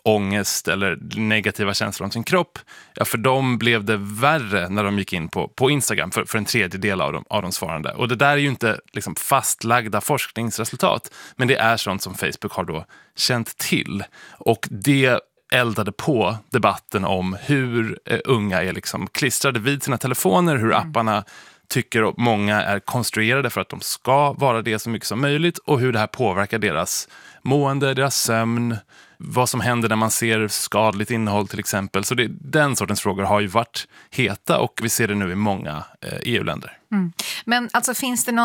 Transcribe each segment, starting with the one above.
ångest eller negativa känslor om sin kropp, ja, för dem blev det värre när de gick in på Instagram för en tredjedel av de svarande. Och det där är ju inte liksom fastlagda forskningsresultat, men det är sånt som Facebook har då känt till. Och det eldade på debatten om hur unga är liksom klistrade vid sina telefoner, hur apparna tycker många är konstruerade för att de ska vara det så mycket som möjligt, och hur det här påverkar deras mående, deras sömn, vad som händer när man ser skadligt innehåll till exempel. Så den sortens frågor har ju varit heta, och vi ser det nu i många EU-länder. Mm. Men alltså, finns det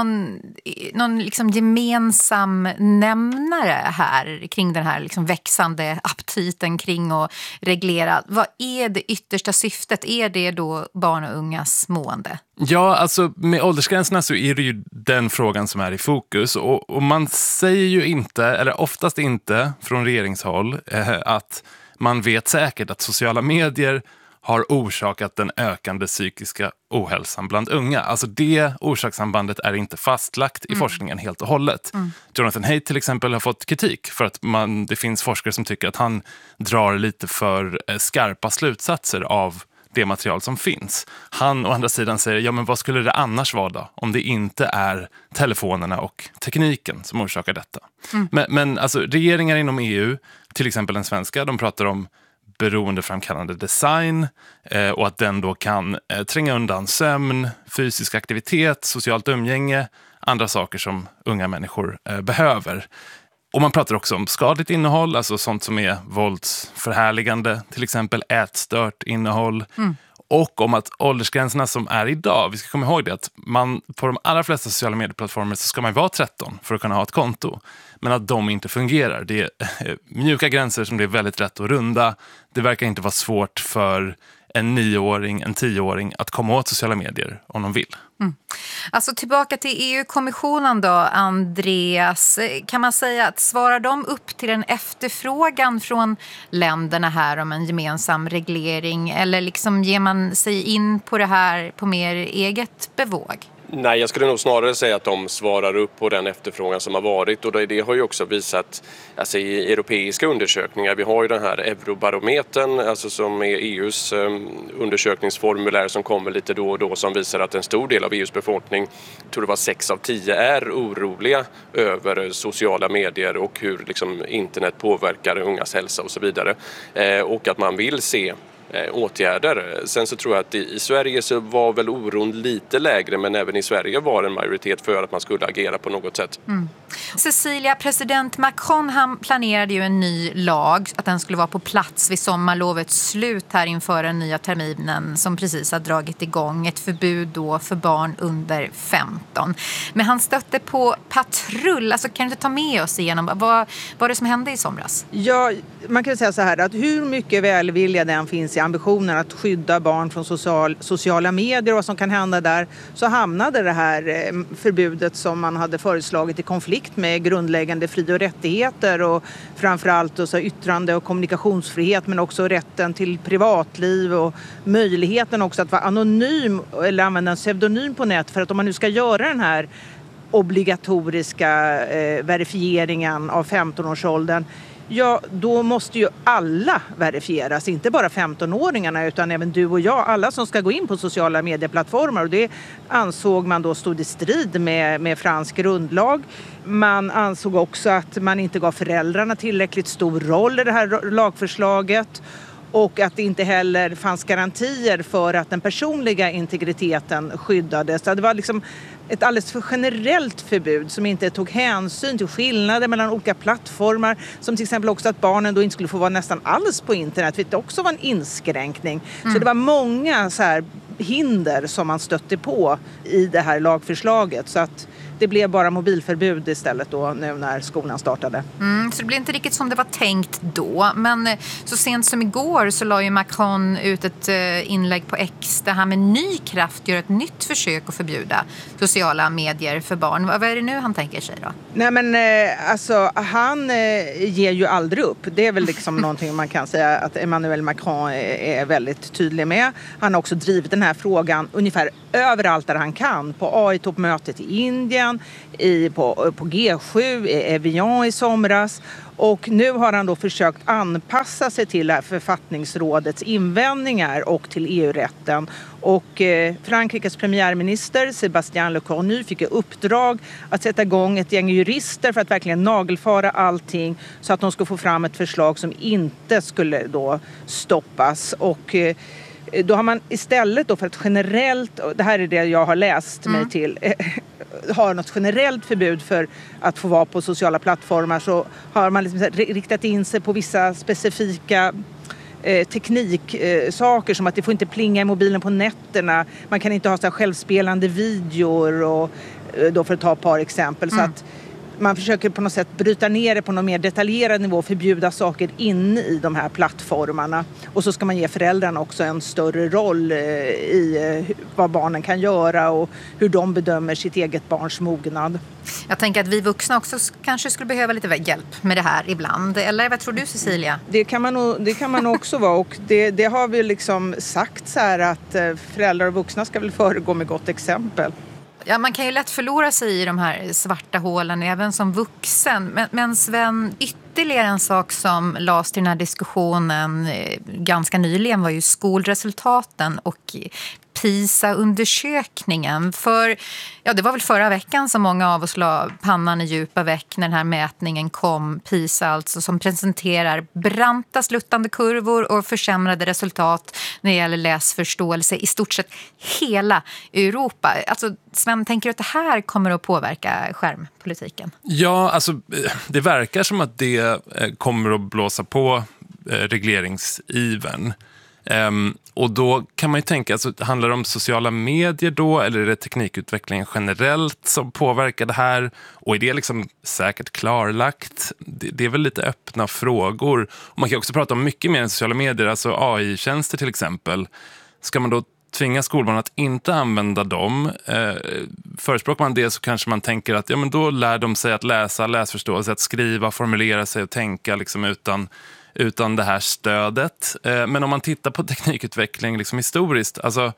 någon liksom gemensam nämnare här kring den här liksom växande aptiten kring att reglera? Vad är det yttersta syftet? Är det då barn och ungas mående? Ja, alltså med åldersgränserna så är det ju den frågan som är i fokus, och man säger ju inte, eller oftast inte från regeringshåll, att man vet säkert att sociala medier har orsakat den ökande psykiska ohälsan bland unga. Alltså det orsakssambandet är inte fastlagt i forskningen helt och hållet. Jonathan Haidt till exempel har fått kritik för att det finns forskare som tycker att han drar lite för skarpa slutsatser av det material som finns. Han å andra sidan säger, ja men vad skulle det annars vara då? Om det inte är telefonerna och tekniken som orsakar detta. Men alltså regeringar inom EU, till exempel den svenska, de pratar om beroendeframkallande design och att den då kan tränga undan sömn, fysisk aktivitet, socialt umgänge, andra saker som unga människor behöver. Och man pratar också om skadligt innehåll, alltså sånt som är våldsförhärligande, till exempel ätstört innehåll. Och om att åldersgränserna som är idag, vi ska komma ihåg det, att man på de allra flesta sociala medieplattformar så ska man vara 13 för att kunna ha ett konto. Men att de inte fungerar. Det är mjuka gränser som det är väldigt lätt att runda. Det verkar inte vara svårt för en 9-åring, en 10-åring att komma åt sociala medier om de vill. Alltså tillbaka till EU-kommissionen då, Andreas. Kan man säga att svarar de upp till en efterfrågan från länderna här om en gemensam reglering, eller liksom ger man sig in på det här på mer eget bevåg? Nej, jag skulle nog snarare säga att de svarar upp på den efterfrågan som har varit, och det har ju också visat alltså i europeiska undersökningar. Vi har ju den här Eurobarometern, alltså som är EUs undersökningsformulär som kommer lite då och då, som visar att en stor del av EUs befolkning, tror det var 6 av 10, är oroliga över sociala medier och hur liksom internet påverkar ungas hälsa och så vidare. Och att man vill se åtgärder. Sen så tror jag att i Sverige så var väl oron lite lägre, men även i Sverige var en majoritet för att man skulle agera på något sätt. Cecilia, president Macron, han planerade ju en ny lag, att den skulle vara på plats vid sommarlovets slut här inför den nya terminen som precis har dragit igång. Ett förbud då för barn under 15. Men han stötte på patrull. Alltså, kan du inte ta med oss igenom vad var det som hände i somras? Ja, man kan säga så här att hur mycket välvilja den finns i ambitionen att skydda barn från sociala medier och vad som kan hända där, så hamnade det här förbudet som man hade föreslagit i konflikt med grundläggande fri- och rättigheter, och framförallt då så yttrande- och kommunikationsfrihet, men också rätten till privatliv och möjligheten också att vara anonym eller använda en pseudonym på nät. För att om man nu ska göra den här obligatoriska verifieringen av 15-årsåldern, ja, då måste ju alla verifieras, inte bara 15-åringarna utan även du och jag, alla som ska gå in på sociala medieplattformar, och det ansåg man då stod i strid med fransk grundlag. Man ansåg också att man inte gav föräldrarna tillräckligt stor roll i det här lagförslaget, och att det inte heller fanns garantier för att den personliga integriteten skyddades. Det var liksom ett alldeles för generellt förbud som inte tog hänsyn till skillnader mellan olika plattformar, som till exempel också att barnen då inte skulle få vara nästan alls på internet, vilket också var en inskränkning. Så det var många så här hinder som man stötte på i det här lagförslaget, så att det blev bara mobilförbud istället då nu när skolan startade. Så det blev inte riktigt som det var tänkt då. Men så sent som igår så la ju Macron ut ett inlägg på X där han med ny kraft gör ett nytt försök att förbjuda sociala medier för barn. Vad är det nu han tänker sig då? Nej, men alltså han ger ju aldrig upp. Det är väl liksom någonting man kan säga att Emmanuel Macron är väldigt tydlig med. Han har också drivit den här frågan ungefär överallt där han kan. På AI-toppmötet i Indien, på G7, i Evian i somras. Och nu har han då försökt anpassa sig till författningsrådets invändningar och till EU-rätten. Och Frankrikes premiärminister Sébastien Lecornu fick i uppdrag att sätta igång ett gäng jurister för att verkligen nagelfara allting så att de skulle få fram ett förslag som inte skulle då stoppas. Och då har man istället då för ett generellt, det här är det jag har läst mig till, har något generellt förbud för att få vara på sociala plattformar, så har man liksom riktat in sig på vissa specifika tekniksaker som att det får inte plinga i mobilen på nätterna. Man kan inte ha så här självspelande videor och då för att ta ett par exempel. Så att man försöker på något sätt bryta ner det på någon mer detaljerad nivå, förbjuda saker inne i de här plattformarna. Och så ska man ge föräldrarna också en större roll i vad barnen kan göra och hur de bedömer sitt eget barns mognad. Jag tänker att vi vuxna också kanske skulle behöva lite hjälp med det här ibland. Eller vad tror du, Cecilia? Det kan man också vara, och det har vi liksom sagt så här att föräldrar och vuxna ska väl föregå med gott exempel. Ja, man kan ju lätt förlora sig i de här svarta hålen även som vuxen. Men Sven, ytterligare en sak som lades till den här diskussionen ganska nyligen var ju skolresultaten och PISA-undersökningen. För det var väl förra veckan som många av oss la pannan i djupa veck när den här mätningen kom. PISA alltså, som presenterar branta sluttande kurvor och försämrade resultat när det gäller läsförståelse i stort sett hela Europa. Alltså, Sven, tänker du att det här kommer att påverka skärmpolitiken? Ja, alltså det verkar som att det kommer att blåsa på regleringsivern. Och då kan man ju tänka, alltså, handlar det om sociala medier då, eller är det teknikutvecklingen generellt som påverkar det här? Och är det liksom säkert klarlagt? Det är väl lite öppna frågor. Och man kan också prata om mycket mer än sociala medier, alltså AI-tjänster till exempel. Ska man då tvinga skolbarn att inte använda dem? Förespråkar man det så kanske man tänker att men då lär de sig att läsa, läsförståelse, att skriva, formulera sig och tänka liksom utan det här stödet. Men om man tittar på teknikutveckling liksom historiskt, alltså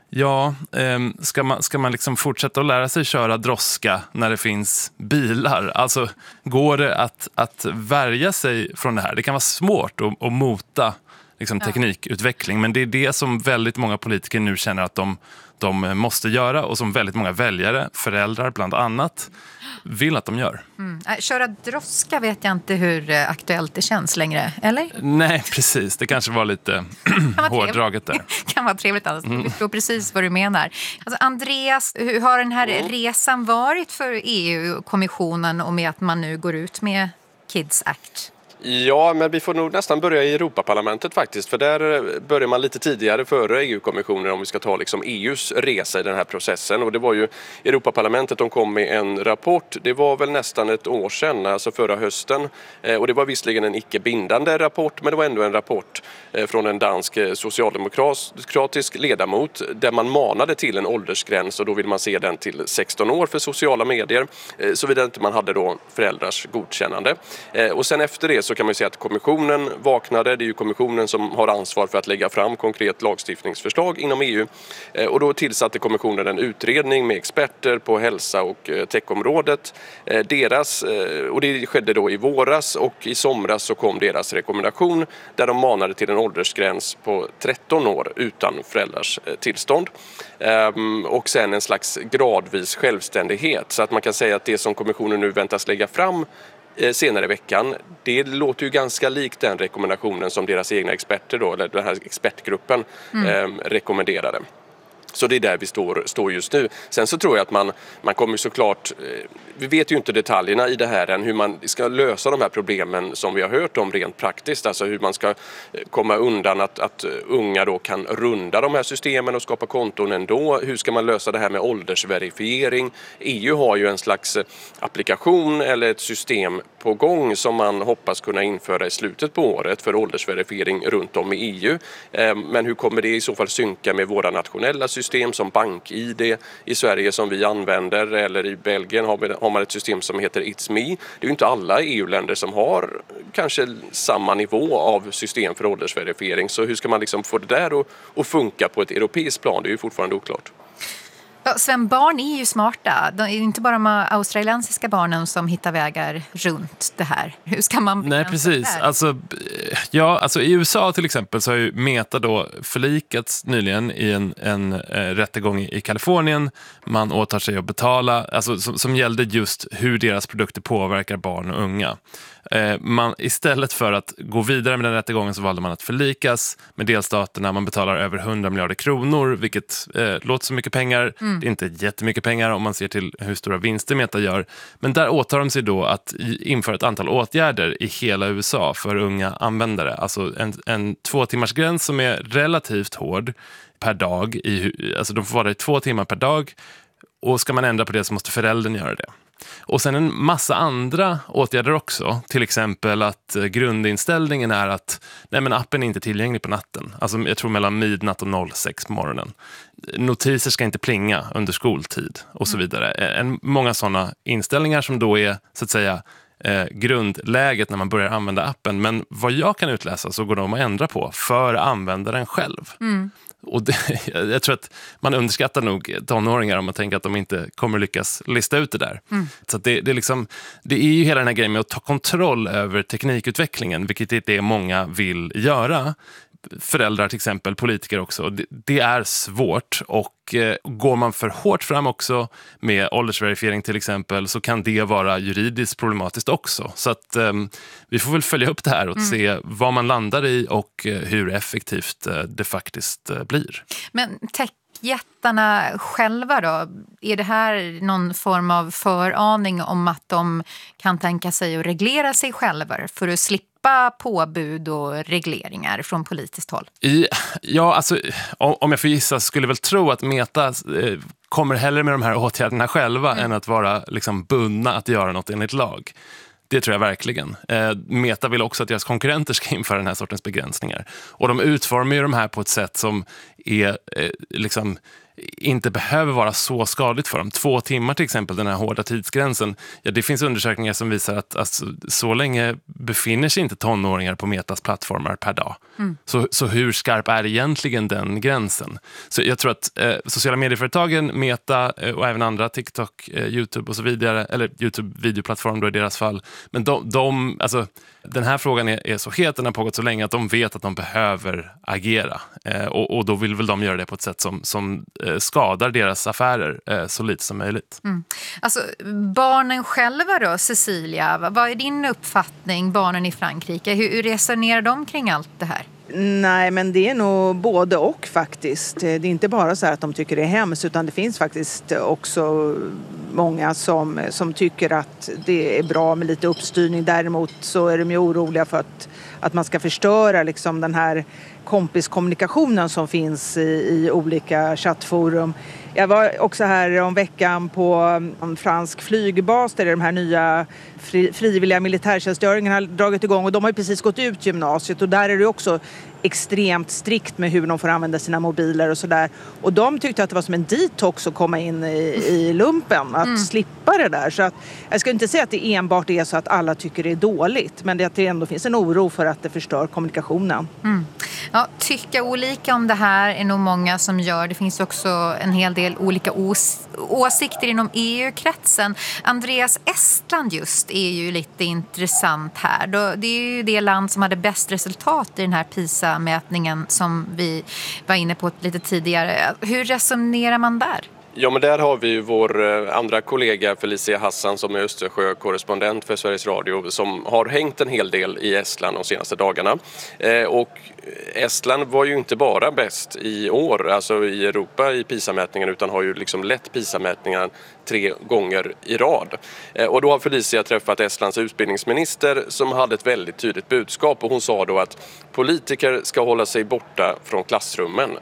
ska man liksom fortsätta att lära sig köra droska när det finns bilar? Alltså går det att värja sig från det här? Det kan vara svårt att mota liksom teknikutveckling, men det är det som väldigt många politiker nu känner att de måste göra, och som väldigt många väljare, föräldrar bland annat, vill att de gör. Köra droska vet jag inte hur aktuellt det känns längre, eller? Nej, precis. Det kanske var lite hårdraget där. Kan vara trevligt annars. Jag förstår precis vad du menar. Alltså, Andreas, hur har den här resan varit för EU-kommissionen och med att man nu går ut med Kids Act? Ja, men vi får nog nästan börja i Europaparlamentet faktiskt, för där börjar man lite tidigare före EU-kommissionen om vi ska ta liksom EUs resa i den här processen. Och det var ju Europaparlamentet, de kom med en rapport, det var väl nästan ett år sedan, alltså förra hösten. Och det var visserligen en icke-bindande rapport, men det var ändå en rapport från en dansk socialdemokratisk ledamot där man manade till en åldersgräns, och då vill man se den till 16 år för sociala medier, såvida inte man hade då föräldrars godkännande. Och sen efter det så kan man säga att kommissionen vaknade. Det är ju kommissionen som har ansvar för att lägga fram konkret lagstiftningsförslag inom EU. Och då tillsatte kommissionen en utredning med experter på hälsa och techområdet. Och det skedde då i våras, och i somras så kom deras rekommendation där de manade till en åldersgräns på 13 år utan föräldrars tillstånd. Och sen en slags gradvis självständighet. Så att man kan säga att det som kommissionen nu väntas lägga fram senare i veckan, det låter ju ganska likt den rekommendationen som deras egna experter då, eller den här expertgruppen rekommenderade. Så det är där vi står just nu. Sen så tror jag att man kommer såklart, vi vet ju inte detaljerna i det här än, hur man ska lösa de här problemen som vi har hört om rent praktiskt. Alltså hur man ska komma undan att unga då kan runda de här systemen och skapa konton ändå. Hur ska man lösa det här med åldersverifiering? EU har ju en slags applikation eller ett system på gång som man hoppas kunna införa i slutet på året för åldersverifiering runt om i EU. Men hur kommer det i så fall synka med våra nationella system som BankID i Sverige som vi använder, eller i Belgien har man ett system som heter It's Me. Det är ju inte alla EU-länder som har kanske samma nivå av system för åldersverifiering, så hur ska man liksom få det där att funka på ett europeiskt plan? Det är ju fortfarande oklart. Ja, Sven, barn är ju smarta. Det är inte bara de australiensiska barnen som hittar vägar runt det här. Hur ska man... Nej, precis. Alltså i USA till exempel så har ju Meta då förlikats nyligen i en rättegång i Kalifornien. Man åtar sig att betala, alltså som gällde just hur deras produkter påverkar barn och unga. Istället för att gå vidare med den rättegången så valde man att förlikas med delstaterna. Man betalar över 100 miljarder kronor, vilket låter så mycket pengar. Det är inte jättemycket pengar om man ser till hur stora vinster Meta gör. Men där åtar de sig då att införa ett antal åtgärder i hela USA för unga användare. Alltså en 2 timmars gräns som är relativt hård per dag. Alltså de får vara där i 2 timmar per dag. Och ska man ändra på det så måste föräldern göra det. Och sen en massa andra åtgärder också. Till exempel att grundinställningen är att appen är inte tillgänglig på natten. Alltså jag tror mellan midnatt och 06 på morgonen. Notiser ska inte plinga under skoltid och så vidare. Många sådana inställningar som då är så att säga grundläget när man börjar använda appen. Men vad jag kan utläsa så går de att ändra på för användaren själv. Och jag tror att man underskattar nog tonåringar om man tänker att de inte kommer lyckas lista ut det där. Så att det är ju hela den här grejen med att ta kontroll över teknikutvecklingen, vilket är det många vill göra. Föräldrar till exempel, politiker också. Det är svårt, och går man för hårt fram också med åldersverifiering till exempel så kan det vara juridiskt problematiskt också. Så att vi får väl följa upp det här och se vad man landar i och hur effektivt det faktiskt blir. Men techjättarna själva då, är det här någon form av föraning om att de kan tänka sig att reglera sig själva för att slippa påbud och regleringar från politiskt håll? Ja, alltså om jag får gissa skulle jag väl tro att Meta kommer hellre med de här åtgärderna själva än att vara liksom bundna att göra något enligt lag. Det tror jag verkligen. Meta vill också att deras konkurrenter ska införa den här sortens begränsningar. Och de utformar ju de här på ett sätt som är liksom inte behöver vara så skadligt för dem. 2 timmar till exempel, den här hårda tidsgränsen. Ja, det finns undersökningar som visar att alltså, så länge befinner sig inte tonåringar på Metas plattformar per dag. Så hur skarp är egentligen den gränsen? Så jag tror att sociala medieföretagen, Meta och även andra, TikTok, YouTube och så vidare, eller YouTube-videoplattform då i deras fall, men alltså, den här frågan är så het, den har pågått så länge att de vet att de behöver agera. Och då vill väl de göra det på ett sätt som skadar deras affärer så lite som möjligt. Alltså barnen själva då, Cecilia, vad är din uppfattning, barnen i Frankrike? Hur resonerar de kring allt det här? Nej, men det är nog både och faktiskt. Det är inte bara så här att de tycker det är hemskt, utan det finns faktiskt också många som tycker att det är bra med lite uppstyrning. Däremot så är de ju oroliga för att man ska förstöra liksom den här kompiskommunikationen som finns i olika chattforum. Jag var också här om veckan på en fransk flygbas där de här nya frivilliga militärtjänstgöringarna har dragit igång, och de har ju precis gått ut gymnasiet, och där är det också extremt strikt med hur de får använda sina mobiler och sådär. Och de tyckte att det var som en detox att komma in i lumpen, att slippa det där. Så att, jag ska inte säga att det enbart är så att alla tycker det är dåligt, men det ändå finns en oro för att det förstör kommunikationen. Ja, tycka olika om det här är nog många som gör. Det finns också en hel del olika åsikter inom EU-kretsen. Andreas, Estland just är ju lite intressant här. Det är ju det land som hade bäst resultat i den här PISA-mätningen som vi var inne på lite tidigare. Hur resonerar man där? Ja, men där har vi ju vår andra kollega Felicia Hassan som är Östersjö-korrespondent för Sveriges Radio, som har hängt en hel del i Estland de senaste dagarna. Och Estland var ju inte bara bäst i år, alltså i Europa i PISA-mätningen, utan har ju liksom lett PISA-mätningen 3 gånger i rad. Och då har Felicia träffat Estlands utbildningsminister som hade ett väldigt tydligt budskap, och hon sa då att politiker ska hålla sig borta från klassrummen.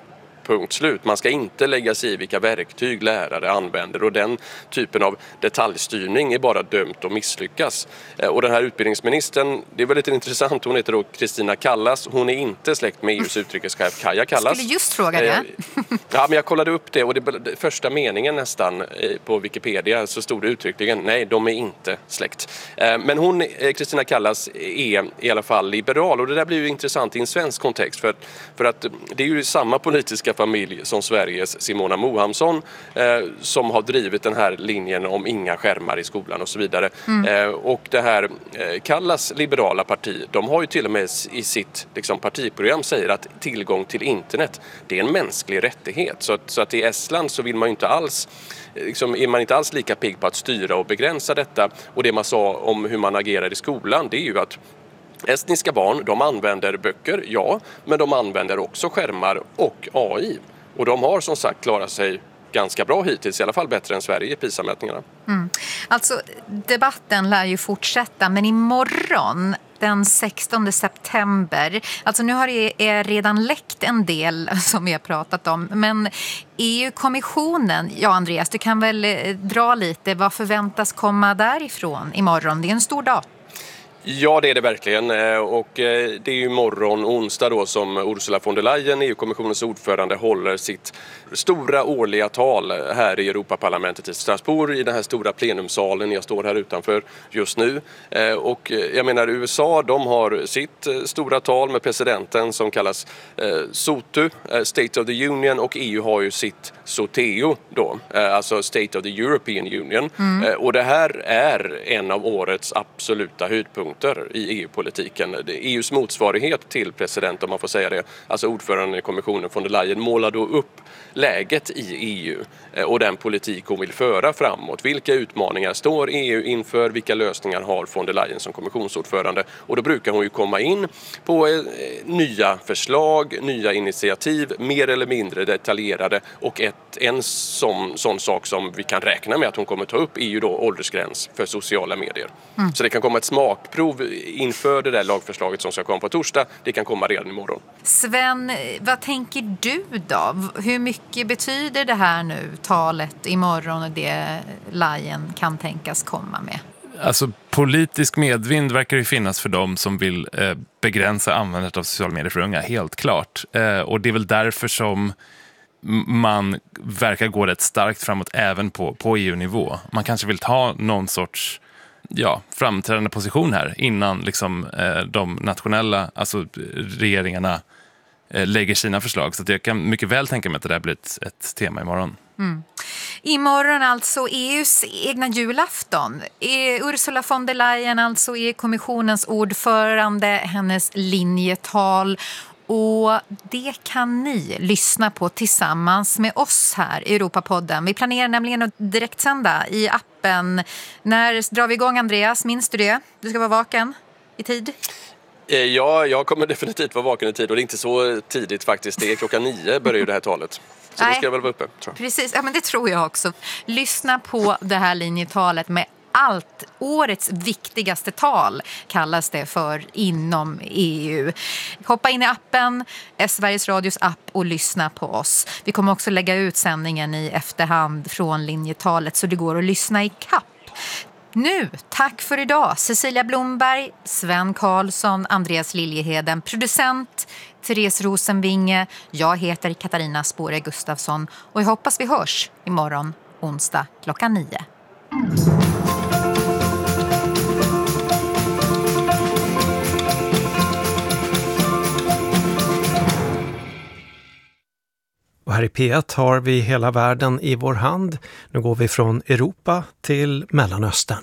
punkt slut. Man ska inte lägga sig i vilka verktyg lärare använder, och den typen av detaljstyrning är bara dömt att misslyckas. Och den här utbildningsministern, det är väldigt intressant, hon heter då Kristina Kallas. Hon är inte släkt med EUs utrikeschef Kaja Kallas. Jag skulle just fråga det. Ja, men jag kollade upp det, och det första meningen nästan på Wikipedia så stod det uttryckligen: nej, de är inte släkt. Men hon, Kristina Kallas, är i alla fall liberal, och det där blir ju intressant i en svensk kontext för att det är ju samma politiska familj som Sveriges Simona Mohamsson som har drivit den här linjen om inga skärmar i skolan och så vidare. Och det här Kallas liberala parti, de har ju till och med i sitt partiprogram säger att tillgång till internet, det är en mänsklig rättighet. Så att i Estland så vill man ju inte alls, är man inte alls lika pigg på att styra och begränsa detta. Och det man sa om hur man agerar i skolan, det är ju att estniska barn, de använder böcker, ja, men de använder också skärmar och AI. Och de har som sagt klarat sig ganska bra hittills, i alla fall bättre än Sverige i PISA-mätningarna. Alltså, debatten lär ju fortsätta, men imorgon den 16 september, alltså nu har det redan läckt en del som vi har pratat om, men EU-kommissionen, ja Andreas, du kan väl dra lite, vad förväntas komma därifrån imorgon? Det är en stor dag. Ja, det är det verkligen, och det är ju imorgon onsdag då som Ursula von der Leyen, EU-kommissionens ordförande, håller sitt stora årliga tal här i Europaparlamentet i Strasbourg i den här stora plenumsalen. Jag står här utanför just nu, och jag menar USA, de har sitt stora tal med presidenten som kallas SOTU, State of the Union, och EU har ju sitt SOTEO då, alltså State of the European Union. Och det här är en av årets absoluta höjdpunkter i EU-politiken. EUs motsvarighet till president, om man får säga det, alltså ordföranden i kommissionen von der Leyen, målar då upp läget i EU och den politik hon vill föra framåt. Vilka utmaningar står EU inför? Vilka lösningar har von der Leyen som kommissionsordförande? Och då brukar hon ju komma in på nya förslag, nya initiativ, mer eller mindre detaljerade, och en sån sak som vi kan räkna med att hon kommer ta upp är ju då åldersgräns för sociala medier. Så det kan komma ett smakprov inför det där lagförslaget som ska komma på torsdag. Det kan komma redan imorgon. Sven, vad tänker du då? Hur mycket betyder det här nu, talet imorgon, och det Leyen kan tänkas komma med? Alltså, politisk medvind verkar ju finnas för dem som vill begränsa användandet av sociala medier för unga, helt klart. Och det är väl därför som man verkar gå rätt starkt framåt även på EU-nivå. Man kanske vill ta någon sorts framträdande position här innan de nationella, alltså regeringarna, lägger sina förslag. Så att jag kan mycket väl tänka mig att det där blir ett tema imorgon. Imorgon alltså EUs egna julafton. Ursula von der Leyen alltså är kommissionens ordförande, hennes linjetal. Och det kan ni lyssna på tillsammans med oss här i Europapodden. Vi planerar nämligen att direktsända i appen. När drar vi igång, Andreas? Minns du det? Du ska vara vaken i tid. Ja, jag kommer definitivt vara vaken i tid, och det är inte så tidigt faktiskt. Det är 9:00 börjar ju det här talet. Så då ska jag väl vara uppe, tror jag. Precis, ja, men det tror jag också. Lyssna på det här linjetalet med allt. Årets viktigaste tal kallas det för inom EU. Hoppa in i appen, Sveriges Radios app, och lyssna på oss. Vi kommer också lägga ut sändningen i efterhand från linjetalet så det går att lyssna i kapp. Nu, tack för idag. Cecilia Blomberg, Sven Karlsson, Andreas Liljeheden, producent Therese Rosenvinge. Jag heter Katarina Spåre Gustafsson och jag hoppas vi hörs imorgon onsdag 9:00. Och här i P1 har vi hela världen i vår hand. Nu går vi från Europa till Mellanöstern.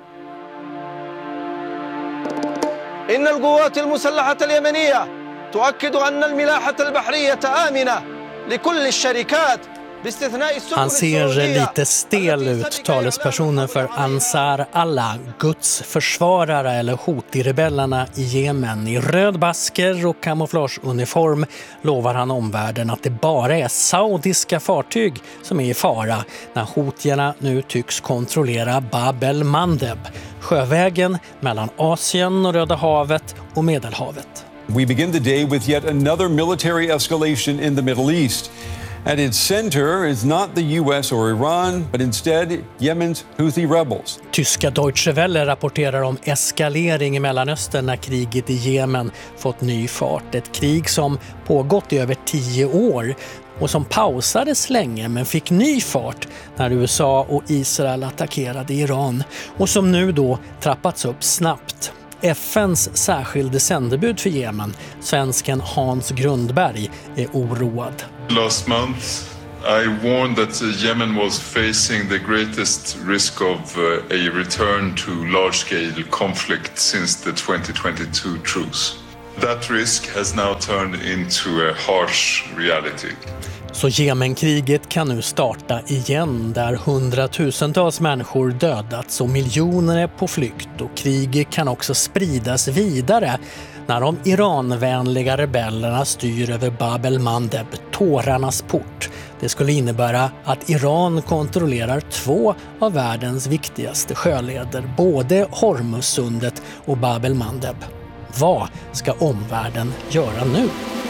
إن القوات المسلحة اليمنية تؤكد أن الملاحة البحرية آمنة لكل الشركات. Han ser lite stel ut, talespersonen för Ansar Allah, Guds försvarare eller Houthi-rebellerna i Jemen. I röd basker och kamouflageuniform lovar han omvärlden att det bara är saudiska fartyg som är i fara när Houthierna nu tycks kontrollera Bab el-Mandeb, sjövägen mellan Asien och Röda havet och Medelhavet. We begin the day with yet another military escalation in the Middle East. At its center is not the US or Iran, but instead Yemen's Houthi rebels. Tyska Deutsche Welle rapporterar om eskalering i Mellanöstern när kriget i Jemen fått ny fart. Ett krig som pågått i över 10 år och som pausades länge men fick ny fart när USA och Israel attackerade Iran och som nu då trappats upp snabbt. FNs särskilde sändebud för Jemen, svensken Hans Grundberg, är oroad. Last month I warned that Yemen was facing the greatest risk of a return to large-scale conflict since the 2022 truce. That risk has now turned into a harsh reality. Så Jemenkriget kan nu starta igen där hundratusentals människor dödats och miljoner är på flykt och kriget kan också spridas vidare när de Iranvänliga rebellerna styr över Bab el-Mandeb, tårarnas port. Det skulle innebära att Iran kontrollerar 2 av världens viktigaste sjöleder, både Hormuzsundet och Bab el-Mandeb. Vad ska omvärlden göra nu?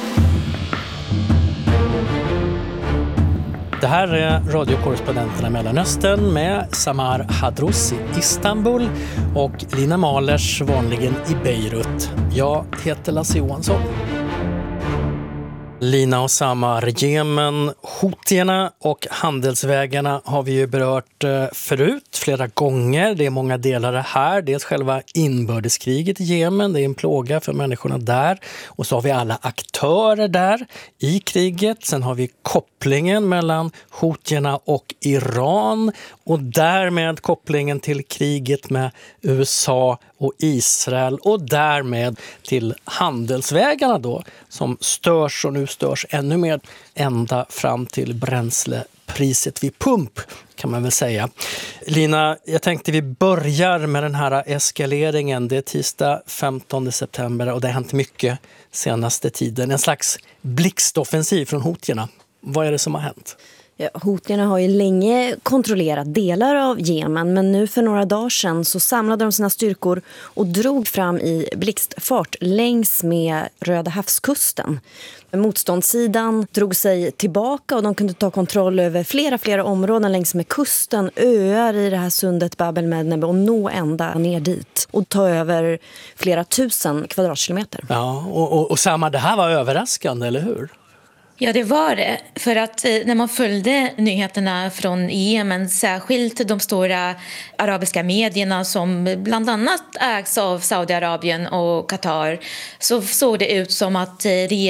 Det här är radiokorrespondenterna i Mellanöstern med Samar Hadrous i Istanbul och Lina Mahlers vanligen i Beirut. Jag heter Lasse Johansson. Lina och Samar, Jemen, Houtierna och handelsvägarna har vi ju berört förut flera gånger. Det är många delar här. Dels själva inbördeskriget i Jemen, det är en plåga för människorna där. Och så har vi alla aktörer där i kriget. Sen har vi kopplingen mellan Houtierna och Iran och därmed kopplingen till kriget med USA och Israel och därmed till handelsvägarna då som störs och nu störs ännu mer ända fram till bränslepriset vid pump kan man väl säga. Lina, jag tänkte vi börjar med den här eskaleringen. Det är tisdag 15 september och det har hänt mycket senaste tiden. En slags blixtoffensiv från Houtierna. Vad är det som har hänt? Ja, Houtierna har ju länge kontrollerat delar av Jemen men nu för några dagar sedan så samlade de sina styrkor och drog fram i blixtfart längs med Röda havskusten. Motståndssidan drog sig tillbaka och de kunde ta kontroll över flera områden längs med kusten, öar i det här sundet Bab el-Mandeb och nå ända ner dit och ta över flera tusen kvadratkilometer. Ja, och samma, det här var överraskande, eller hur? Ja, det var det. För att när man följde nyheterna från Jemen, särskilt de stora arabiska medierna som bland annat ägs av Saudiarabien och Qatar, så såg det ut som att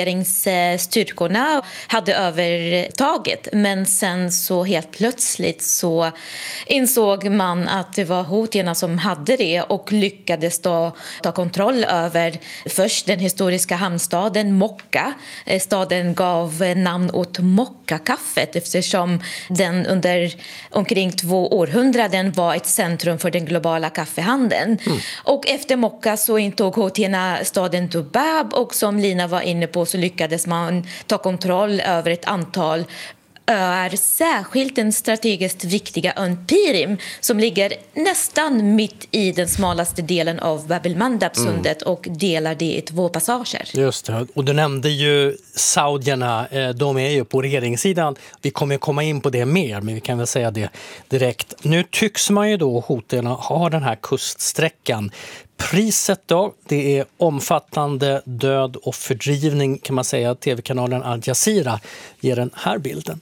regeringsstyrkorna hade övertaget. Men sen så helt plötsligt så insåg man att det var Houtierna som hade det och lyckades då ta kontroll över först den historiska hamnstaden Mokka. Staden gav namn åt mockakaffet eftersom den under omkring 2 århundraden var ett centrum för den globala kaffehandeln. Och efter Mokka så intog Houtierna staden Dubab och som Lina var inne på så lyckades man ta kontroll över ett antal öar, särskilt den strategiskt viktiga ön Pirim som ligger nästan mitt i den smalaste delen av Bab el-Mandeb-sundet och delar det i 2 passager. Just det, och du nämnde ju saudierna, de är ju på regeringssidan. Vi kommer komma in på det mer, men vi kan väl säga det direkt. Nu tycks man ju då Houtierna ha den här kuststräckan. Priset då, det är omfattande död och fördrivning kan man säga. TV-kanalen Al Jazeera ger den här bilden.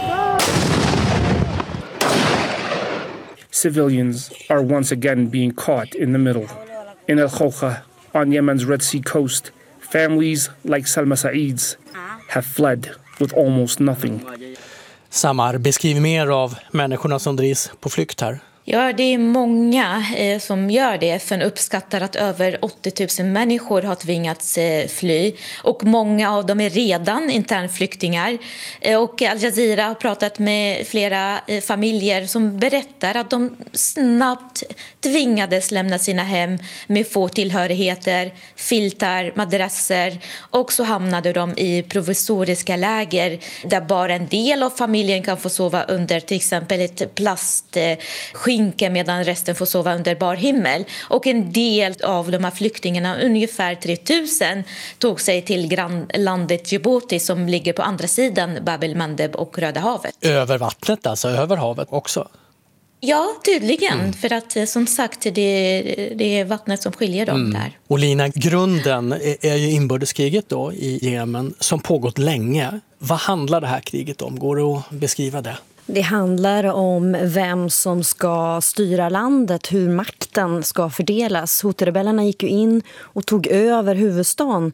Civilians are once again being caught in the middle. In Al-Khawqa, on Yemen's Red Sea coast, families like Salma Said's have fled with almost nothing. Samar, beskriv mer av människorna som drivs på flykt här. Ja, det är många som gör det. FN uppskattar att över 80 000 människor har tvingats fly. Och många av dem är redan internflyktingar. Och Al Jazeera har pratat med flera familjer som berättar att de snabbt tvingades lämna sina hem med få tillhörigheter, filtar, madrasser. Och så hamnade de i provisoriska läger där bara en del av familjen kan få sova under till exempel ett plastskinn sinke medan resten får sova under bar himmel. Och en del av de här flyktingarna, ungefär 3000, tog sig till grannlandet Djibouti som ligger på andra sidan Bab el-Mandeb och Röda havet. Över vattnet, alltså över havet också? Ja, tydligen. För att som sagt, det är vattnet som skiljer dem där. Och Lina, grunden är ju inbördeskriget då i Jemen som pågått länge. Vad handlar det här kriget om? Går det att beskriva det? Det handlar om vem som ska styra landet, hur makten ska fördelas. Houthi-rebellerna gick ju in och tog över huvudstaden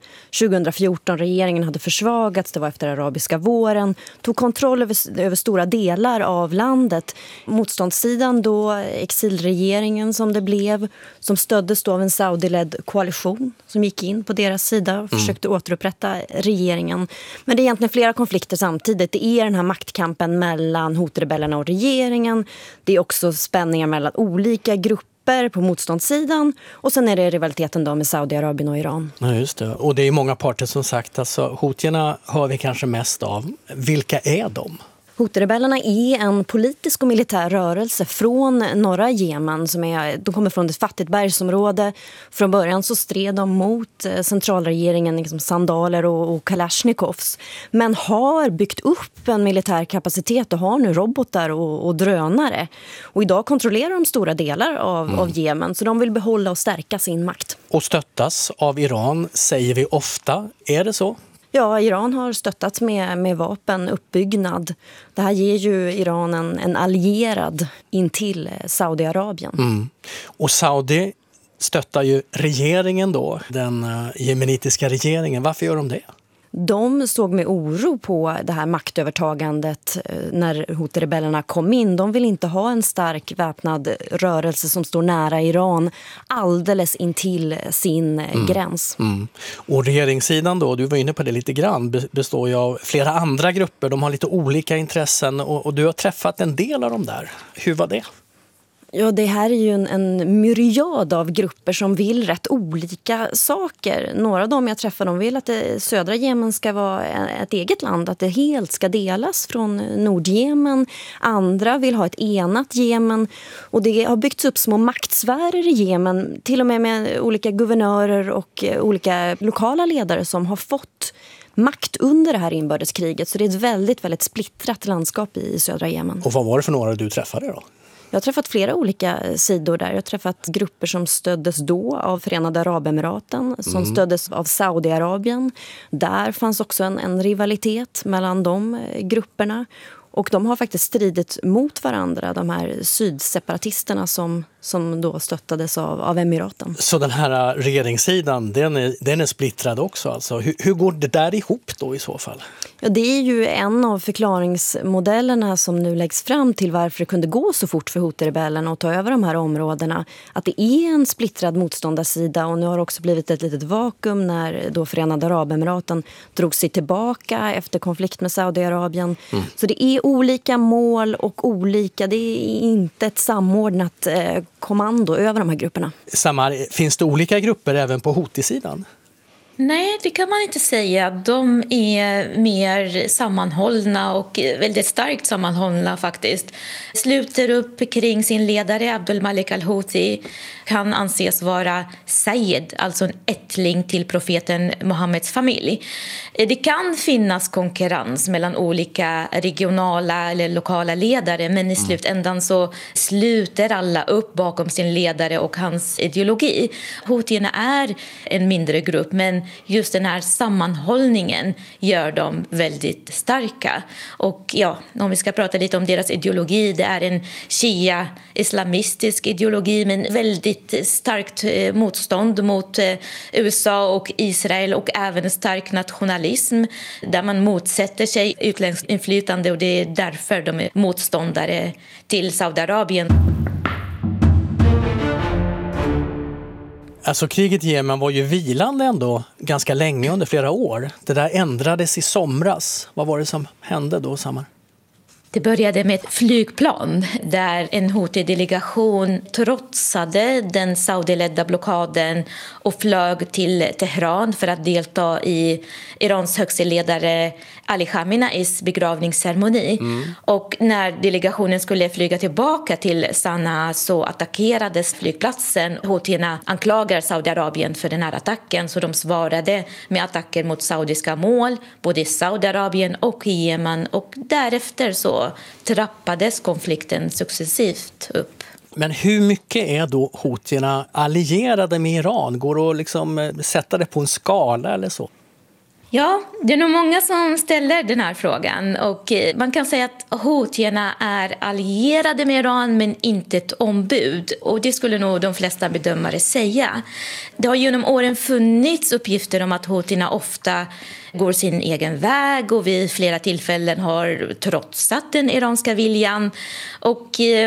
2014. Regeringen hade försvagats, det var efter arabiska våren. Tog kontroll över stora delar av landet. Motståndssidan då, exilregeringen som det blev, som stöddes då av en Saudi-ledd koalition som gick in på deras sida och försökte återupprätta regeringen. Men det är egentligen flera konflikter samtidigt. Det är den här maktkampen mellan Houthi-rebellerna och regeringen. Det är också spänningar mellan olika grupper på motståndssidan. Och sen är det rivaliteten då med Saudiarabien och Iran. Ja, just det. Och det är många parter som sagt. Alltså, houtierna hör vi kanske mest av. Vilka är de? Houthi-rebellerna är en politisk och militär rörelse från norra Jemen. De kommer från ett fattigt bergsområde. Från början så stred de mot centralregeringen, liksom sandaler och kalashnikovs. Men har byggt upp en militär kapacitet och har nu robotar och drönare. Och idag kontrollerar de stora delar av Jemen. Så de vill behålla och stärka sin makt. Och stöttas av Iran säger vi ofta. Är det så? Ja, Iran har stöttat med vapenuppbyggnad. Det här ger ju Iran en allierad intill Saudiarabien. Och Saudi stöttar ju regeringen då, den jemenitiska regeringen. Varför gör de det? De såg med oro på det här maktövertagandet när Houthi-rebellerna kom in. De vill inte ha en stark väpnad rörelse som står nära Iran alldeles intill sin gräns. Och regeringssidan då, du var inne på det lite grann, består ju av flera andra grupper. De har lite olika intressen och du har träffat en del av dem där. Hur var det? Ja, det här är ju en myriad av grupper som vill rätt olika saker. Några av dem jag träffar, de vill att södra Jemen ska vara ett eget land, att det helt ska delas från Nordjemen. Andra vill ha ett enat Jemen. Och det har byggts upp små maktsfärer i Jemen, till och med olika guvernörer och olika lokala ledare som har fått makt under det här inbördeskriget. Så det är ett väldigt, väldigt splittrat landskap i södra Jemen. Och vad var det för några du träffade då? Jag har träffat flera olika sidor där. Jag har träffat grupper som stöddes då av Förenade Arabemiraten, som stöddes av Saudiarabien. Där fanns också en rivalitet mellan de grupperna. Och de har faktiskt stridit mot varandra, de här sydseparatisterna som då stöttades av Emiraten. Så den här regeringssidan, den är splittrad också alltså. Hur går det där ihop då i så fall? Ja, det är ju en av förklaringsmodellerna som nu läggs fram till varför det kunde gå så fort för Houthi-rebellerna att ta över de här områdena. Att det är en splittrad motståndarsida, och nu har det också blivit ett litet vakuum när då Förenade Arabemiraten drog sig tillbaka efter konflikt med Saudiarabien. Så det är olika mål och det är inte ett samordnat kommando över de här grupperna. Samar, finns det olika grupper även på Houthi-sidan? Nej, det kan man inte säga. De är mer sammanhållna och väldigt starkt sammanhållna faktiskt. Sluter upp kring sin ledare Abdul Malik al-Houthi, kan anses vara Sayyid, alltså en ättling till profeten Mohammeds familj. Det kan finnas konkurrens mellan olika regionala eller lokala ledare, men i slutändan så sluter alla upp bakom sin ledare och hans ideologi. Houtierna är en mindre grupp, men just den här sammanhållningen gör dem väldigt starka. Och ja, om vi ska prata lite om deras ideologi, det är en shia-islamistisk ideologi, men väldigt starkt motstånd mot USA och Israel, och även stark nationalism där man motsätter sig utländskt inflytande, och det är därför de är motståndare till Saudiarabien. Alltså kriget i Jemen var ju vilande ändå ganska länge, under flera år. Det där ändrades i somras. Vad var det som hände då, Samar? Det började med ett flygplan där en Houthi-delegation trotsade den saudiledda blockaden och flög till Teheran för att delta i Irans högsteledare Ali Khameneis begravningsceremoni. Och när delegationen skulle flyga tillbaka till Sanaa så attackerades flygplatsen. Houthierna anklagar Saudiarabien för den här attacken, så de svarade med attacker mot saudiska mål både i Saudiarabien och i Jemen, och därefter så trappades konflikten successivt upp. Men hur mycket är då Houthierna allierade med Iran? Går det att liksom sätta det på en skala eller så? Ja, det är nog många som ställer den här frågan, och man kan säga att Houthierna är allierade med Iran men inte ett ombud, och det skulle nog de flesta bedömare säga. Det har genom åren funnits uppgifter om att Houthierna ofta går sin egen väg och vid flera tillfällen har trotsat den iranska viljan. Och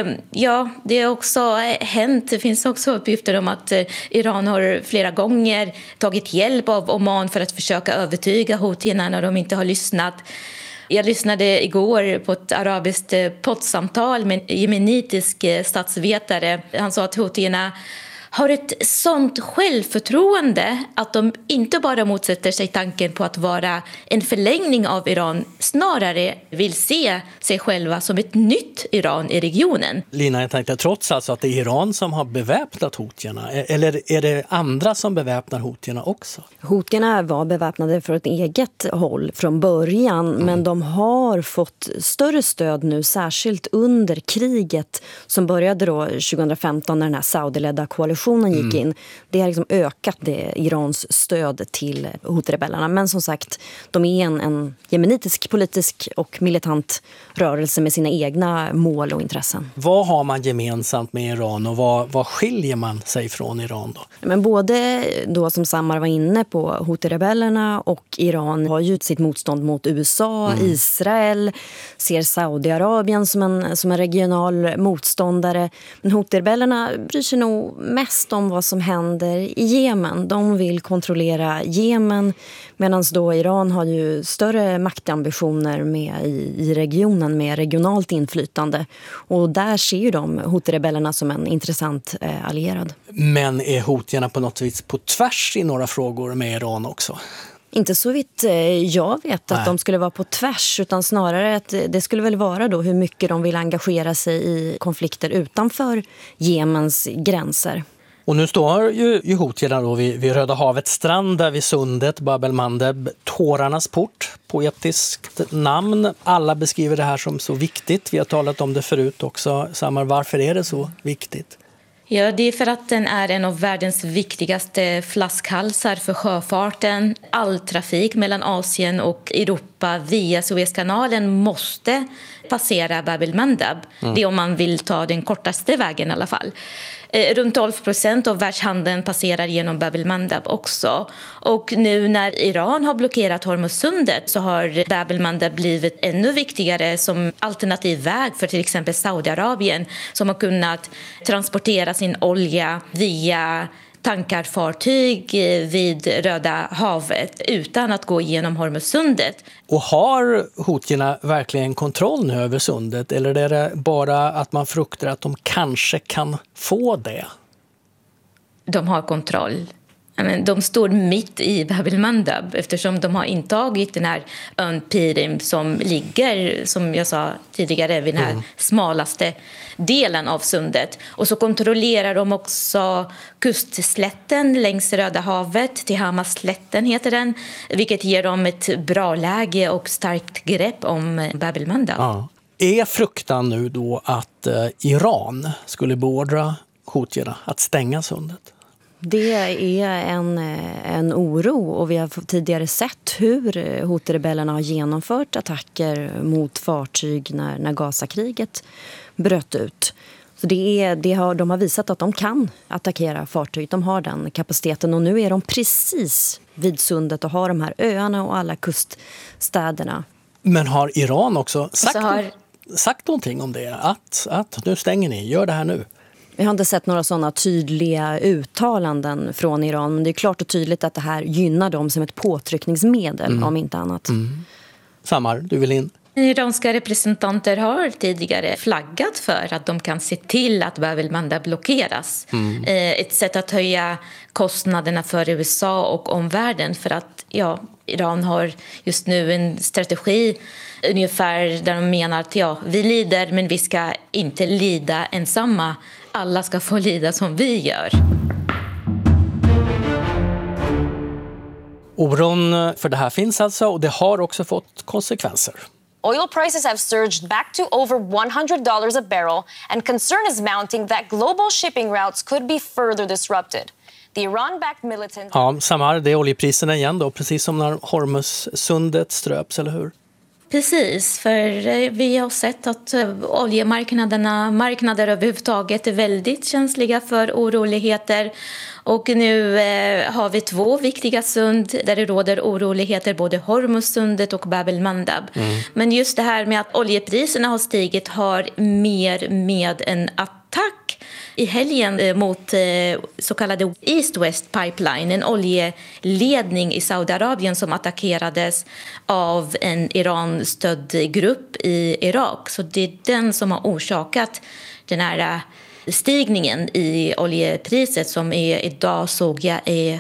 ja, det har också hänt. Det finns också uppgifter om att Iran har flera gånger tagit hjälp av Oman för att försöka övertyga Houthierna när de inte har lyssnat. Jag lyssnade igår på ett arabiskt poddsamtal med en jemenitisk statsvetare. Han sa att Houthierna har ett sånt självförtroende att de inte bara motsätter sig tanken på att vara en förlängning av Iran, snarare vill se sig själva som ett nytt Iran i regionen. Lina, jag tänkte trots alltså att det är Iran som har beväpnat Houthierna, eller är det andra som beväpnar Houthierna också? Houthierna var beväpnade för ett eget håll från början, men de har fått större stöd nu, särskilt under kriget som började då 2015 när den här saudiledda koalitionen gick in. Det har liksom ökat Irans stöd till Houthi-rebellerna. Men som sagt, de är en jemenitisk politisk och militant rörelse med sina egna mål och intressen. Vad har man gemensamt med Iran och vad skiljer man sig från Iran då? Men både då, som Samar var inne på, Houthi-rebellerna och Iran har ju sitt motstånd mot USA, Israel, ser Saudiarabien som en regional motståndare. Men Houthi-rebellerna bryr sig nog mest om vad som händer i Jemen. De vill kontrollera Jemen, medan då Iran har ju större maktambitioner med i regionen med regionalt inflytande. Och där ser ju de Houthi-rebellerna som en intressant allierad. Men är Houthierna på något vis på tvärs i några frågor med Iran också? Inte så vitt jag vet att de skulle vara på tvärs, utan snarare att det skulle väl vara då hur mycket de vill engagera sig i konflikter utanför Jemens gränser. Och nu står ju Houthierna då vid Röda havets strand, där vid sundet, Bab el-Mandeb, tårarnas port, poetiskt namn. Alla beskriver det här som så viktigt. Vi har talat om det förut också. Samar, varför är det så viktigt? Ja, det är för att den är en av världens viktigaste flaskhalsar för sjöfarten. All trafik mellan Asien och Europa via Suezkanalen måste passera Bab el-Mandeb. Det är om man vill ta den kortaste vägen i alla fall. Runt 12% av världshandeln passerar genom Bab el-Mandeb också. Och nu när Iran har blockerat Hormuzsundet så har Bab el-Mandeb blivit ännu viktigare som alternativ väg för till exempel Saudiarabien, som har kunnat transportera sin olja via tankarfartyg vid Röda havet utan att gå igenom Hormuzsundet. Och har Houthierna verkligen kontroll nu över sundet, eller är det bara att man fruktar att de kanske kan få det? De har kontroll. De står mitt i Bab el-Mandeb eftersom de har intagit den här ön Pirim som ligger, som jag sa tidigare, vid den här smalaste delen av sundet. Och så kontrollerar de också kustslätten längs Röda havet, Tihamaslätten heter den, vilket ger dem ett bra läge och starkt grepp om Bab el-Mandeb. Ja. Är fruktan nu då att Iran skulle beordra Houthierna att stänga sundet? Det är en oro, och vi har tidigare sett hur Houthi-rebellerna har genomfört attacker mot fartyg när Gazakriget bröt ut. Så de har visat att de kan attackera fartyg, de har den kapaciteten, och nu är de precis vid sundet och har de här öarna och alla kuststäderna. Men har Iran också sagt någonting om det? Att nu stänger ni, gör det här nu? Vi har inte sett några sådana tydliga uttalanden från Iran, men det är klart och tydligt att det här gynnar dem som ett påtryckningsmedel, om inte annat. Samar, du vill in? Iranska representanter har tidigare flaggat för att de kan se till att Bab el-Mandeb blockeras. Ett sätt att höja kostnaderna för USA och omvärlden, för att Iran har just nu en strategi ungefär där de menar att vi lider men vi ska inte lida ensamma. Alla ska få lida som vi gör. Oron för det här finns alltså, och det har också fått konsekvenser. Oil prices have surged back to over $100 a barrel, and concern is mounting that global shipping routes could be further disrupted. The Iran-backed militant... Ja, Samar, det är oljepriserna igen då, precis som när Hormuzsundet ströps, eller hur? Precis, för vi har sett att marknader överhuvudtaget är väldigt känsliga för oroligheter. Och nu har vi 2 viktiga sund där det råder oroligheter, både Hormuzsundet och Bab el-Mandeb. Men just det här med att oljepriserna har stigit har mer med en attack i helgen mot så kallade East-West Pipeline, en oljeledning i Saudiarabien som attackerades av en Iran-stödd grupp i Irak. Så det är den som har orsakat den här stigningen i oljepriset som idag såg jag är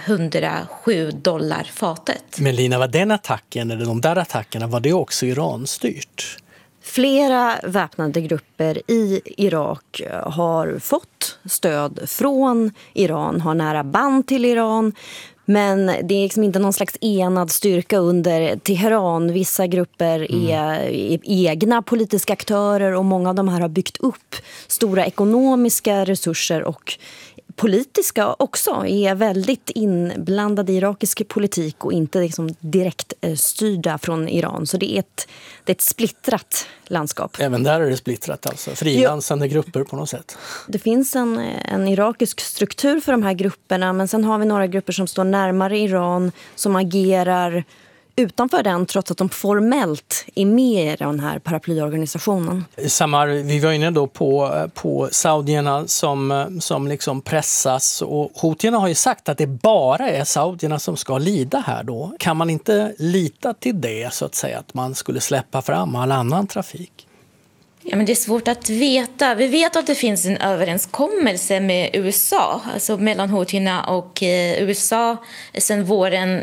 $107 fatet. Men Lina, var den attacken, eller de där attackerna, var det också Iran-styrt? Flera väpnade grupper i Irak har fått stöd från Iran, har nära band till Iran. Men det är liksom inte någon slags enad styrka under Teheran. Vissa grupper är egna politiska aktörer och många av de här har byggt upp stora ekonomiska resurser och politiska också, är väldigt inblandade i irakisk politik och inte liksom direkt styrda från Iran. Så det är ett splittrat landskap. Även där är det splittrat alltså, frilansande grupper på något sätt. Det finns en irakisk struktur för de här grupperna, men sen har vi några grupper som står närmare Iran som agerar utanför den, trots att de formellt är med i den här paraplyorganisationen. Samar, vi var inne då på saudierna som liksom pressas, och houthierna har ju sagt att det bara är saudierna som ska lida här då. Kan man inte lita till det, så att säga, att man skulle släppa fram all annan trafik? Ja, men det är svårt att veta. Vi vet att det finns en överenskommelse med USA, alltså mellan houthierna och USA sedan våren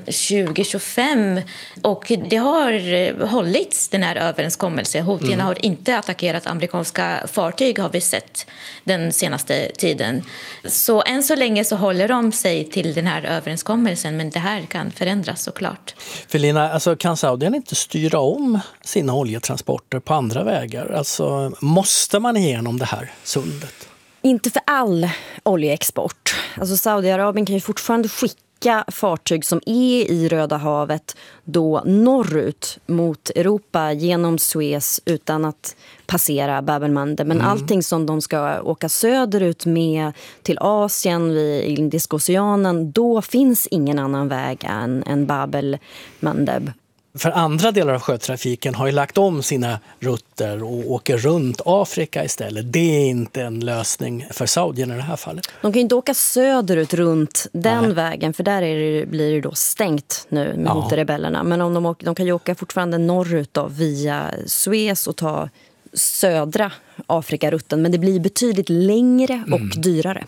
2025. Och det har hållits, den här överenskommelsen. Houthierna har inte attackerat amerikanska fartyg, har vi sett den senaste tiden. Så än så länge så håller de sig till den här överenskommelsen, men det här kan förändras såklart. För Lina, alltså, kan Saudien inte styra om sina oljetransporter på andra vägar? Alltså, måste man igenom det här sundet? Inte för all oljeexport. Alltså Saudiarabien kan ju fortfarande skicka fartyg som är i Röda havet då norrut mot Europa genom Suez utan att passera Bab el-Mandeb. Men allting som de ska åka söderut med till Asien vid Indiska oceanen, då finns ingen annan väg än Bab el-Mandeb. För andra delar av sjötrafiken har ju lagt om sina rutter och åker runt Afrika istället. Det är inte en lösning för Saudien i det här fallet. De kan ju inte åka söderut runt den vägen, för där blir det då stängt nu med Houthi-rebellerna. Men om de kan ju åka fortfarande norrut då, via Suez och ta södra Afrikarutten. Men det blir betydligt längre och dyrare.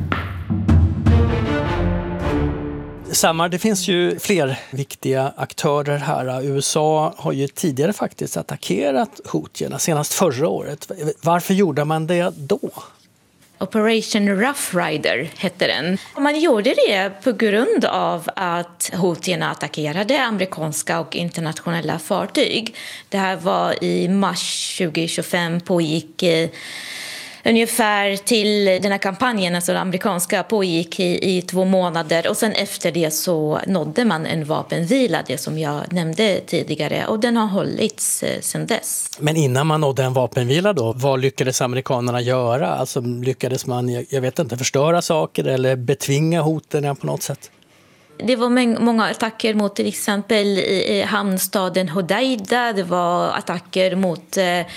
Samar, det finns ju fler viktiga aktörer här. USA har ju tidigare faktiskt attackerat houthierna, senast förra året. Varför gjorde man det då? Operation Rough Rider hette den. Man gjorde det på grund av att houthierna attackerade amerikanska och internationella fartyg. Det här var i mars 2025, pågick ungefär till den här kampanjen, alltså den amerikanska, pågick i 2 månader, och sen efter det så nådde man en vapenvila, det som jag nämnde tidigare, och den har hållits sedan dess. Men innan man nådde en vapenvila då, vad lyckades amerikanerna göra? Alltså lyckades man, jag vet inte, förstöra saker eller betvinga hoten på något sätt? Det var många attacker mot till exempel i hamnstaden Hodeida. Det var attacker mot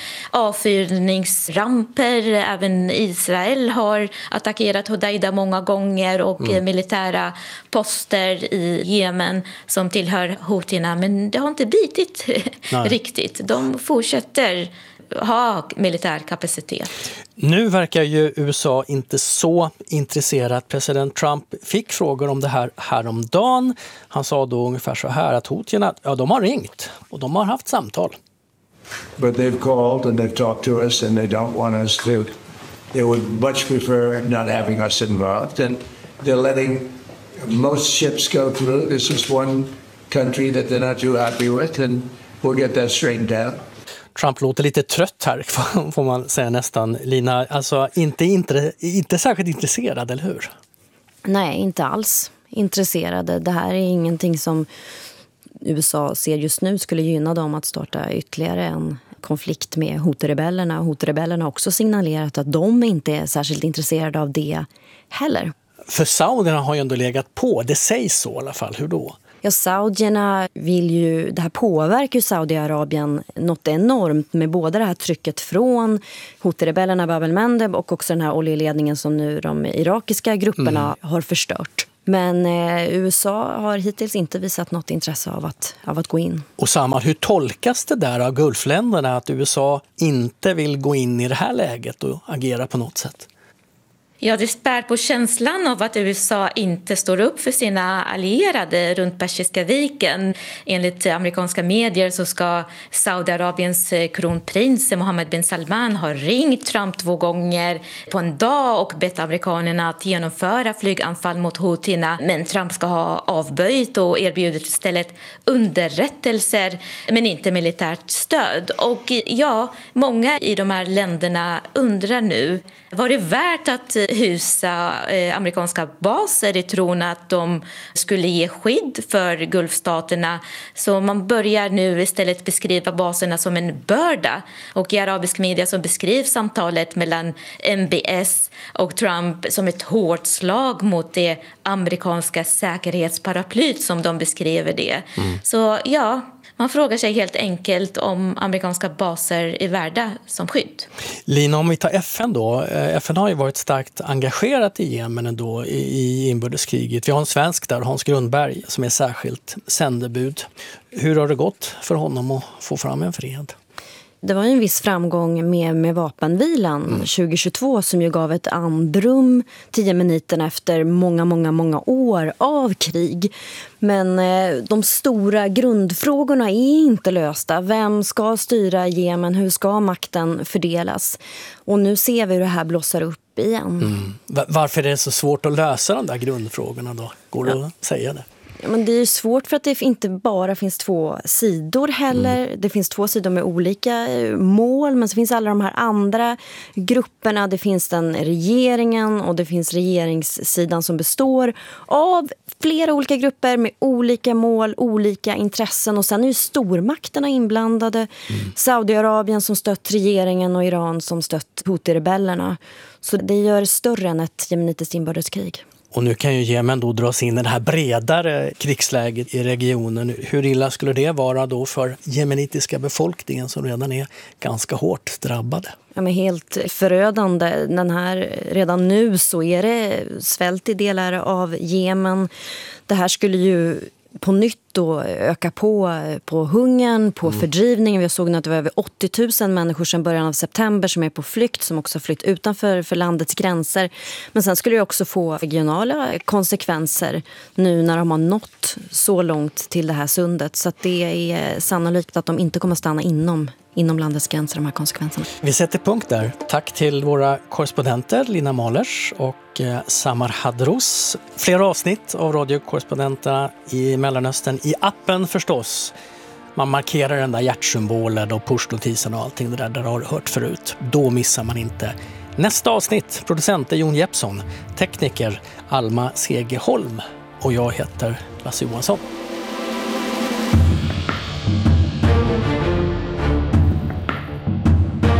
avfyrningsramper. Även Israel har attackerat Hodeida många gånger och militära poster i Jemen som tillhör Houthierna. Men det har inte bitit riktigt. De fortsätter ha militär kapacitet. Nu verkar ju USA inte så intresserad. President Trump fick frågor om det här häromdagen. Han sa då ungefär så här att Houthierna, de har ringt och de har haft samtal. But they've called and they've talked to us and they don't want us to. They would much prefer not having us involved, and they're letting most ships go through. This is one country that they're not too happy with, and we'll get that straightened out. Trump låter lite trött här, får man säga nästan. Lina, alltså inte särskilt intresserad, eller hur? Nej, inte alls intresserade. Det här är ingenting som USA ser just nu skulle gynna dem att starta ytterligare en konflikt med Houthi-rebellerna. Houthi-rebellerna har också signalerat att de inte är särskilt intresserade av det heller. För saudierna har ju ändå legat på, det sägs så i alla fall. Hur då? Ja, saudierna vill ju, det här påverkar ju Saudiarabien något enormt med både det här trycket från Houthi-rebellerna Bab el-Mandeb och också den här oljeledningen som nu de irakiska grupperna har förstört. Men USA har hittills inte visat något intresse av att gå in. Och Samar, hur tolkas det där av Gulfländerna att USA inte vill gå in i det här läget och agera på något sätt? Ja, det spär på känslan av att USA inte står upp för sina allierade runt Persiska viken. Enligt amerikanska medier så ska Saudiarabiens kronprins Mohammed bin Salman ha ringt Trump 2 gånger på en dag och bett amerikanerna att genomföra flyganfall mot Houthierna. Men Trump ska ha avböjt och erbjudit istället underrättelser men inte militärt stöd. Och ja, många i de här länderna undrar nu, var det värt att husa amerikanska baser i tron att de skulle ge skydd för Gulfstaterna? Så man börjar nu istället beskriva baserna som en börda. Och i arabisk media så beskrivs samtalet mellan MBS och Trump som ett hårt slag mot det amerikanska säkerhetsparaplyt som de beskriver det. Så ja, man frågar sig helt enkelt om amerikanska baser är värda som skydd. Lina, om vi tar FN då. FN har ju varit starkt engagerat i Jemen ändå i inbördeskriget. Vi har en svensk där, Hans Grundberg, som är särskilt sändebud. Hur har det gått för honom att få fram en fred? Det var en viss framgång med vapenvilan 2022 som ju gav ett andrum till jemeniterna efter många år av krig. Men de stora grundfrågorna är inte lösta. Vem ska styra Jemen? Hur ska makten fördelas? Och nu ser vi hur det här blossar upp igen. Varför är det så svårt att lösa de där grundfrågorna då? Går det att säga det? Men det är svårt för att det inte bara finns 2 sidor heller. Det finns 2 sidor med olika mål, men så finns alla de här andra grupperna. Det finns den regeringen och det finns regeringssidan som består av flera olika grupper med olika mål, olika intressen. Och sen är ju stormakterna inblandade. Saudiarabien som stött regeringen och Iran som stött Houthi-rebellerna. Så det gör större än ett jemenitiskt inbördeskrig. Och nu kan ju Jemen då dras in i det här bredare krigsläget i regionen. Hur illa skulle det vara då för jemenitiska befolkningen som redan är ganska hårt drabbade? Ja, men helt förödande. Redan nu så är det svält i delar av Jemen. Det här skulle ju på nytt då öka på hungern, på fördrivningen. Vi såg att det var över 80 000 människor sedan början av september som är på flykt, som också har flytt utanför landets gränser. Men sen skulle det också få regionala konsekvenser nu när de har nått så långt till det här sundet. Så att det är sannolikt att de inte kommer att stanna inom landets gränser, de här konsekvenserna. Vi sätter punkt där. Tack till våra korrespondenter Lina Mahlers och Samar Hadros. Fler avsnitt av radiokorrespondenterna i Mellanöstern i appen förstås. Man markerar den där hjärtsymbolen och pushnotisen och allting det där har hört förut. Då missar man inte nästa avsnitt. Producent är Jon Jeppsson, tekniker Alma Segeholm och jag heter Lasse Johansson.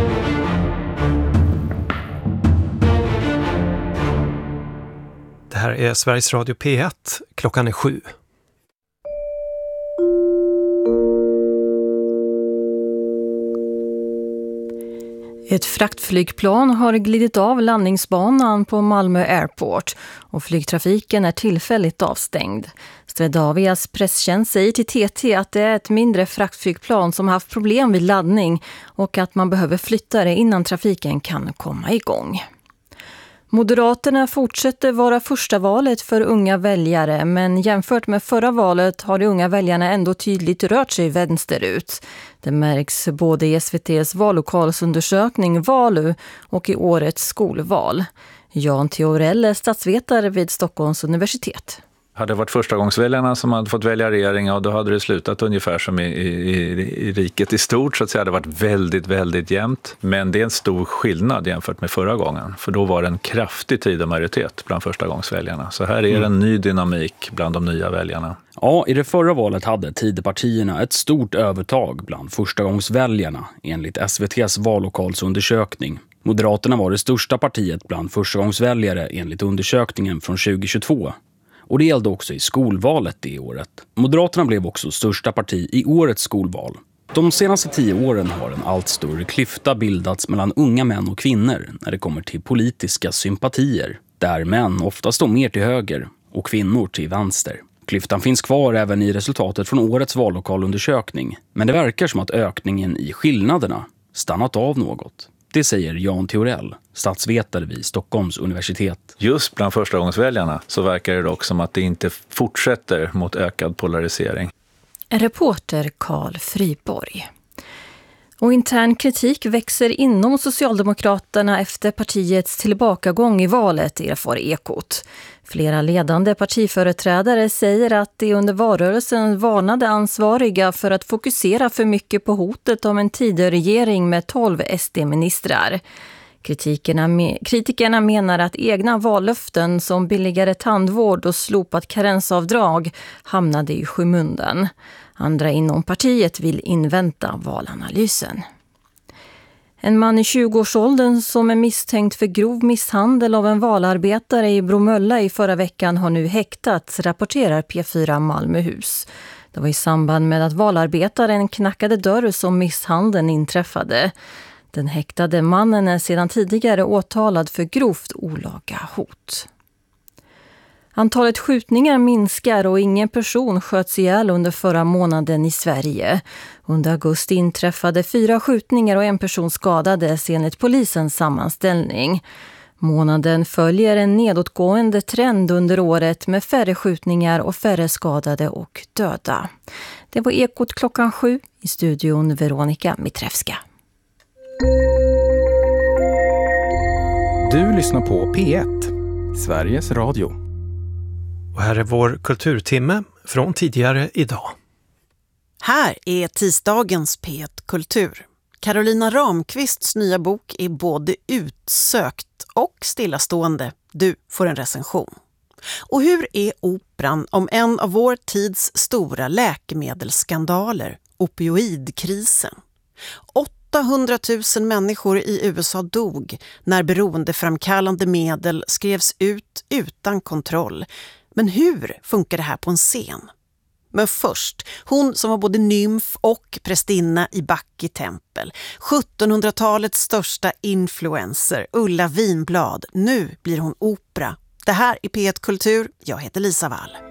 Det här är Sveriges Radio P1. Klockan är 7. Ett fraktflygplan har glidit av landningsbanan på Malmö Airport och flygtrafiken är tillfälligt avstängd. Swedavias presstjänst säger till TT att det är ett mindre fraktflygplan som haft problem vid laddning och att man behöver flytta det innan trafiken kan komma igång. Moderaterna fortsätter vara första valet för unga väljare, men jämfört med förra valet har de unga väljarna ändå tydligt rört sig vänsterut. Det märks både i SVT:s vallokalsundersökning Valu och i årets skolval. Jan Theorell är statsvetare vid Stockholms universitet. Hade det varit förstagångsväljarna som hade fått välja regering, och då hade det slutat ungefär som i riket i stort, så att säga. Det hade varit väldigt, väldigt jämnt. Men det är en stor skillnad jämfört med förra gången. För då var det en kraftig tid och majoritet bland förstagångsväljarna. Så här är det en ny dynamik bland de nya väljarna. Ja, i det förra valet hade Tidöpartierna ett stort övertag bland förstagångsväljarna enligt SVT:s vallokalsundersökning. Moderaterna var det största partiet bland förstagångsväljare enligt undersökningen från 2022. Och det gällde också i skolvalet det året. Moderaterna blev också största parti i årets skolval. De senaste 10 åren har en allt större klyfta bildats mellan unga män och kvinnor när det kommer till politiska sympatier. Där män ofta står mer till höger och kvinnor till vänster. Klyftan finns kvar även i resultatet från årets vallokalundersökning. Men det verkar som att ökningen i skillnaderna stannat av något. Det säger Jan Theorell, statsvetare vid Stockholms universitet. Just bland förstagångsväljarna så verkar det dock som att det inte fortsätter mot ökad polarisering. Reporter Carl Friborg. Och intern kritik växer inom Socialdemokraterna efter partiets tillbakagång i valet, erfar Ekot. Flera ledande partiföreträdare säger att de under valrörelsen varnade ansvariga för att fokusera för mycket på hotet om en Tidöregering med 12 SD-ministrar. Kritikerna menar att egna vallöften som billigare tandvård och slopat karensavdrag hamnade i skymundan. Andra inom partiet vill invänta valanalysen. En man i 20-årsåldern som är misstänkt för grov misshandel av en valarbetare i Bromölla i förra veckan har nu häktats, rapporterar P4 Malmöhus. Det var i samband med att valarbetaren knackade dörr som misshandeln inträffade. Den häktade mannen är sedan tidigare åtalad för grovt olaga hot. Antalet skjutningar minskar och ingen person sköts ihjäl under förra månaden i Sverige. Under augusti inträffade 4 skjutningar och en person skadades enligt polisens sammanställning. Månaden följer en nedåtgående trend under året med färre skjutningar och färre skadade och döda. Det var Ekot klockan 7 i studion Veronica Mitrevska. Du lyssnar på P1, Sveriges Radio. Och här är vår kulturtimme från tidigare idag. Här är tisdagens P1 Kultur. Carolina Ramqvists nya bok är både utsökt och stillastående. Du får en recension. Och hur är operan om en av vår tids stora läkemedelsskandaler, opioidkrisen? 800 000 människor i USA dog när beroendeframkallande medel skrevs ut utan kontroll. Men hur funkar det här på en scen? Men först, hon som var både nymf och prästinna i Backe tempel. 1700-talets största influencer, Ulla Vinblad. Nu blir hon opera. Det här är P1 Kultur. Jag heter Lisa Wall.